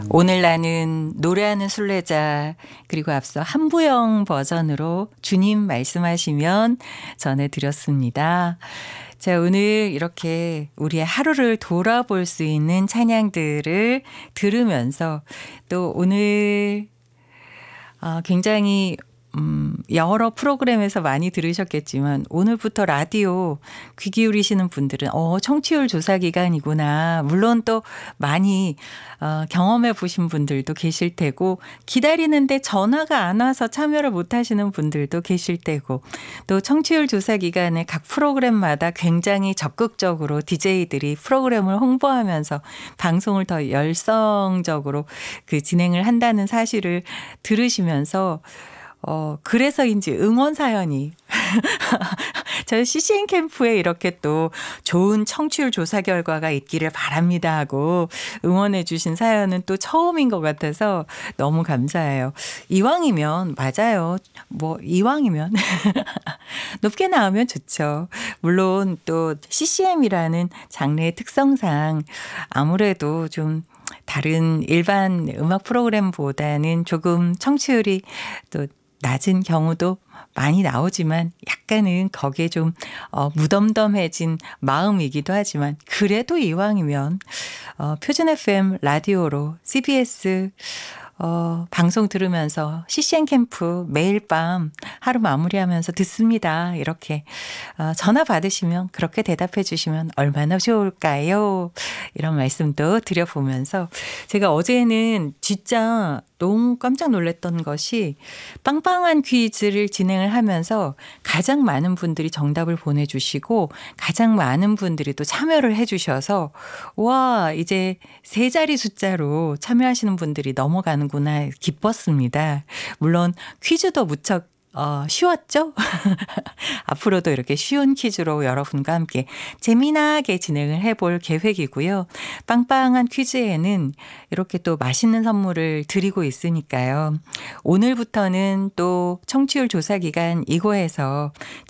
오늘 나는 노래하는 순례자 그리고 앞서 한부영 버전으로 주님 말씀하시면 전해드렸습니다. 자, 오늘 이렇게 우리의 하루를 돌아볼 수 있는 찬양들을 들으면서 또 오늘 굉장히 여러 프로그램에서 많이 들으셨겠지만 오늘부터 라디오 귀 기울이시는 분들은 청취율 조사 기간이구나. 물론 또 많이 경험해 보신 분들도 계실 테고 기다리는데 전화가 안 와서 참여를 못 하시는 분들도 계실 테고 또 청취율 조사 기간에 각 프로그램마다 굉장히 적극적으로 DJ들이 프로그램을 홍보하면서 방송을 더 열성적으로 진행을 한다는 사실을 들으시면서 그래서인지 응원 사연이 저희 CCN 캠프에 이렇게 또 좋은 청취율 조사 결과가 있기를 바랍니다 하고 응원해 주신 사연은 또 처음인 것 같아서 너무 감사해요. 이왕이면 맞아요. 이왕이면 높게 나오면 좋죠. 물론 또 CCM이라는 장르의 특성상 아무래도 좀 다른 일반 음악 프로그램보다는 조금 청취율이 또 낮은 경우도 많이 나오지만 약간은 거기에 좀 무덤덤해진 마음이기도 하지만 그래도 이왕이면 표준 FM 라디오로 CBS 방송 들으면서 CCN 캠프 매일 밤 하루 마무리하면서 듣습니다. 이렇게 전화 받으시면 그렇게 대답해 주시면 얼마나 좋을까요? 이런 말씀도 드려보면서 제가 어제는 진짜 너무 깜짝 놀랐던 것이 빵빵한 퀴즈를 진행을 하면서 가장 많은 분들이 정답을 보내주시고 가장 많은 분들이 또 참여를 해주셔서 와 이제 세 자리 숫자로 참여하시는 분들이 넘어가는구나 기뻤습니다. 물론 퀴즈도 무척 쉬웠죠? 앞으로도 이렇게 쉬운 퀴즈로 여러분과 함께 재미나게 진행을 해볼 계획이고요. 빵빵한 퀴즈에는 이렇게 또 맛있는 선물을 드리고 있으니까요. 오늘부터는 또 청취율 조사 기간 이거에서